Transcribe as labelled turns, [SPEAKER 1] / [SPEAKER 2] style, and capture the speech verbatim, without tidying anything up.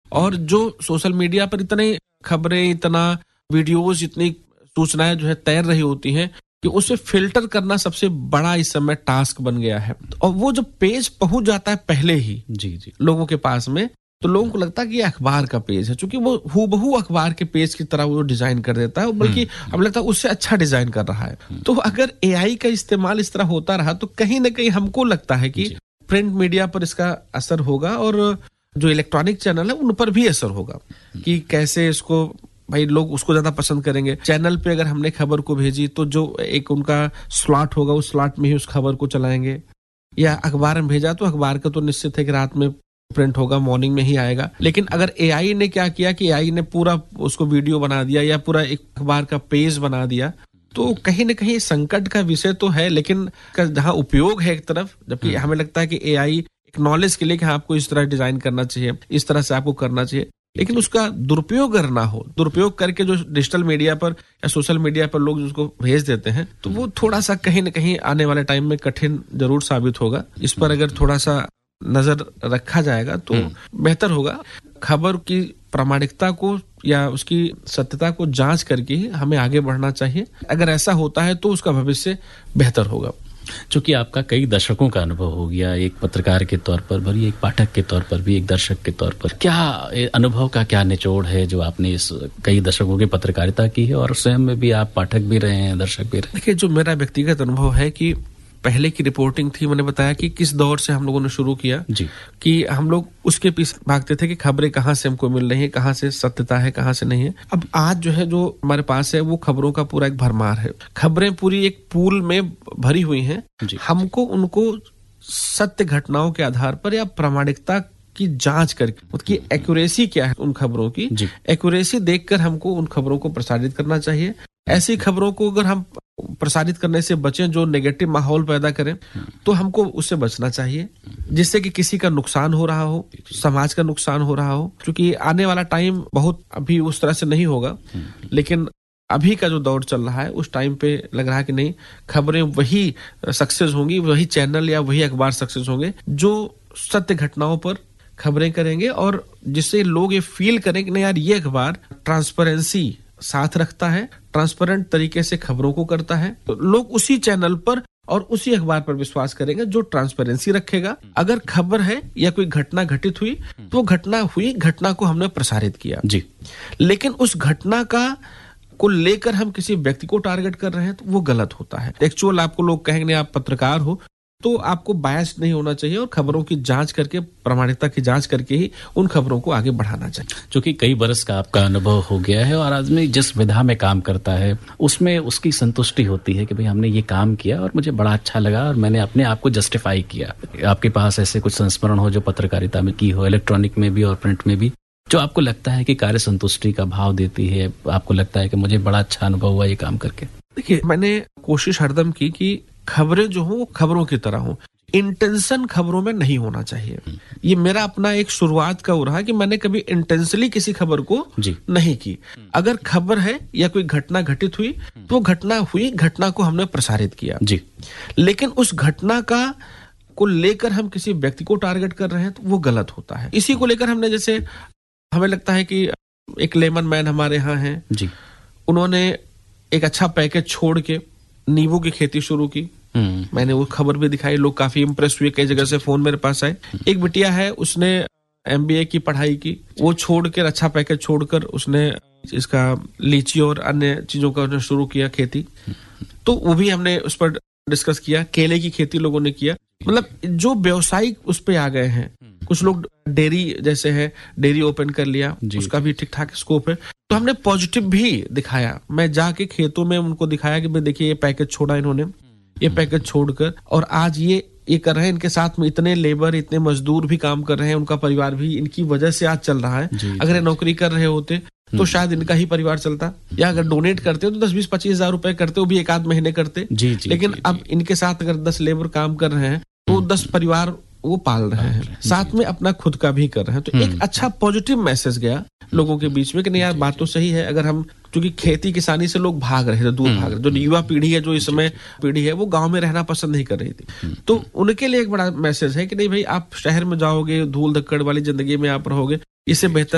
[SPEAKER 1] और जो social media पर इतने खबरें, इतना वीडियोस, इतनी सूचनाएं जो है तैर रही होती हैं कि उसे फिल्टर करना सबसे बड़ा इस समय टास्क बन गया है। और वो जब पेज पहुंच जाता है पहले ही
[SPEAKER 2] जी जी
[SPEAKER 1] लोगों के पास में, तो लोगों को लगता है कि ये अखबार का पेज है, क्योंकि वो हूबहू अखबार के पेज की तरह वो डिजाइन कर देता है, बल्कि हमें लगता है उससे अच्छा डिजाइन कर रहा है। तो अगर एआई का इस्तेमाल इस तरह होता रहा तो कहीं ना कहीं हमको लगता है कि प्रिंट मीडिया पर इसका असर होगा और जो इलेक्ट्रॉनिक चैनल है उन पर भी असर होगा कि कैसे इसको भाई लोग उसको ज्यादा पसंद करेंगे। चैनल पे अगर हमने खबर को भेजी तो जो एक उनका स्लॉट होगा उस स्लॉट में ही उस खबर को चलाएंगे, या अखबार में भेजा तो अखबार का तो निश्चित है कि रात में प्रिंट होगा, मॉर्निंग में ही आएगा। लेकिन अगर एआई ने क्या किया कि एआई ने पूरा उसको वीडियो बना दिया या पूरा एक अखबार का पेज बना दिया, तो कहीं ना कहीं संकट का विषय तो है, लेकिन जहां उपयोग है एक तरफ, जबकि हमें लगता है कि एआई एक नॉलेज के लिए कि आपको इस तरह डिजाइन करना चाहिए, इस तरह से आपको करना चाहिए, लेकिन उसका दुरुपयोग अगर ना हो, दुरुपयोग करके जो डिजिटल मीडिया पर या सोशल मीडिया पर लोग उसको भेज देते हैं, तो वो थोड़ा सा कहीं ना कहीं आने वाले टाइम में कठिन जरूर साबित होगा। इस पर अगर थोड़ा सा नजर रखा जाएगा तो बेहतर होगा। खबर की प्रामाणिकता को या उसकी सत्यता को जांच करके ही हमें आगे बढ़ना चाहिए। अगर ऐसा होता है तो उसका भविष्य बेहतर होगा।
[SPEAKER 2] चूंकि आपका कई दशकों का अनुभव हो गया, एक पत्रकार के तौर पर भी, एक पाठक के तौर पर भी, एक दर्शक के तौर पर, क्या अनुभव का क्या निचोड़ है जो आपने इस कई दशकों की पत्रकारिता की है और स्वयं में भी आप पाठक भी रहे हैं, दर्शक भी रहे?
[SPEAKER 1] देखिए, जो मेरा व्यक्तिगत अनुभव है कि पहले की रिपोर्टिंग थी, मैंने बताया कि किस दौर से हम लोगों ने शुरू किया
[SPEAKER 2] जी,
[SPEAKER 1] कि हम लोग उसके पीछे भागते थे कि खबरें कहाँ से हमको मिल रही हैं, कहाँ से सत्यता है, कहाँ से नहीं है। अब आज जो है जो हमारे पास है वो खबरों का पूरा एक भरमार है। खबरें पूरी एक पूल में भरी हुई हैं। हमको उनको सत्य घटनाओं के आधार पर या प्रामाणिकता की जांच करके उसकी एक्यूरेसी क्या है उन खबरों की, एक्यूरेसी देखकर हमको उन खबरों को प्रसारित करना चाहिए। ऐसी खबरों को अगर हम प्रसारित करने से बचें जो नेगेटिव माहौल पैदा करें, तो हमको उससे बचना चाहिए, जिससे कि किसी का नुकसान हो रहा हो, समाज का नुकसान हो रहा हो। क्योंकि आने वाला टाइम बहुत अभी उस तरह से नहीं होगा, लेकिन अभी का जो दौर चल रहा है उस टाइम पे लग रहा है कि नहीं, खबरें वही सक्सेस होंगी, वही चैनल या वही अखबार सक्सेस होंगे जो सत्य घटनाओं पर खबरें करेंगे और जिससे लोग ये फील करें कि नहीं यार, ये अखबार ट्रांसपेरेंसी साथ रखता है, ट्रांसपेरेंट तरीके से खबरों को करता है, तो लोग उसी चैनल पर और उसी अखबार पर विश्वास करेंगे जो ट्रांसपेरेंसी रखेगा। अगर खबर है या कोई घटना घटित हुई तो वो घटना हुई, घटना को हमने प्रसारित किया जी, लेकिन उस घटना का को लेकर हम किसी व्यक्ति को टारगेट कर रहे हैं तो वो गलत होता है। एक्चुअल आपको लोग कहेंगे आप पत्रकार हो तो आपको बायस नहीं होना चाहिए और खबरों की जांच करके, प्रामाणिकता की जांच करके ही उन खबरों को आगे बढ़ाना चाहिए।
[SPEAKER 2] जो कि कई बरस का आपका अनुभव हो गया है और आदमी जिस विधा में काम करता है उसमें उसकी संतुष्टि होती है कि भाई हमने ये काम किया और मुझे बड़ा अच्छा लगा और मैंने अपने आप को जस्टिफाई किया। आपके पास ऐसे कुछ संस्मरण हो जो पत्रकारिता में की हो, इलेक्ट्रॉनिक में भी और प्रिंट में भी, जो आपको लगता है कि कार्य संतुष्टि का भाव देती है, आपको लगता है कि मुझे बड़ा अच्छा अनुभव हुआ ये काम करके?
[SPEAKER 1] देखिए, मैंने कोशिश हरदम की कि खबरें जो हो खबरों की तरह हो, इंटेंशन खबरों में नहीं होना चाहिए। ये मेरा अपना एक शुरुआत का वो रहा कि मैंने कभी इंटेंशनली किसी खबर को जी। नहीं की। अगर खबर है या कोई घटना घटित हुई तो वो घटना हुई, घटना को हमने प्रसारित किया जी, लेकिन उस घटना का को लेकर हम किसी व्यक्ति को टारगेट कर रहे हैं तो वो गलत होता है। इसी को लेकर हमने, जैसे हमें लगता है कि एक लेमन मैन हमारे यहाँ हैं जी, उन्होंने एक अच्छा पैकेज छोड़ के नींबू की खेती शुरू की। मैंने वो खबर भी दिखाई, लोग काफी इंप्रेस हुए, कई जगह से फोन मेरे पास आए। एक बिटिया है, उसने एमबीए की पढ़ाई की, वो छोड़कर, अच्छा पैकेज छोड़कर उसने इसका लीची और अन्य चीजों का उसने शुरू किया खेती, तो वो भी हमने उस पर डिस्कस किया। केले की खेती लोगों ने किया। मतलब जो व्यवसायिक उस पे आ गए हैं, कुछ लोग डेयरी जैसे है, डेयरी ओपन कर लिया, उसका भी ठीक ठाक स्कोप है, तो हमने पॉजिटिव भी दिखाया। मैं जाके खेतों में उनको दिखाया कि भाई देखिए ये पैकेज छोड़ा इन्होंने, ये पैकेज छोड़कर, और आज ये ये कर रहे हैं, इनके साथ में इतने लेबर, इतने मजदूर भी काम कर रहे हैं, उनका परिवार भी इनकी वजह से आज चल रहा है। अगर ये नौकरी कर रहे होते तो शायद इनका ही परिवार चलता, या अगर डोनेट करते तो दस बीस पच्चीस हजार रुपए करते, वो भी एक आध महीने करते जी, जी, लेकिन जी, अब जी. इनके साथ अगर दस लेबर काम कर रहे हैं तो दस परिवार वो पाल रहे हैं, साथ में अपना खुद का भी कर रहे हैं। तो एक अच्छा पॉजिटिव मैसेज गया लोगों के बीच में कि नहीं यार, बात तो सही है। अगर हम, क्योंकि खेती किसानी से लोग भाग रहे थे, दूर भाग रहे, जो युवा पीढ़ी है, जो इस समय पीढ़ी है, वो गांव में रहना पसंद नहीं कर रही थी, तो उनके लिए एक बड़ा मैसेज है कि नहीं भाई, आप शहर में जाओगे, धूल धक्कड़ वाली जिंदगी में आप रहोगे, इससे बेहतर